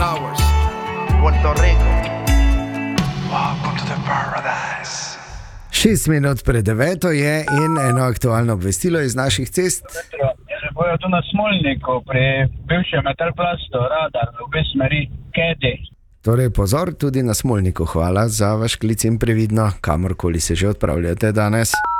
Towers, Puerto Rico. Welcome to the paradise. 6 minut pred 9 je in eno aktualno obvestilo iz naših cest. Bojo tu na Smolniku, pri bivšem Metalplastu, radar, v obe smeri, Kedi. Torej pozor tudi na Smolniku. Hvala za vaš klic in previdno, kamorkoli se že odpravljate danes.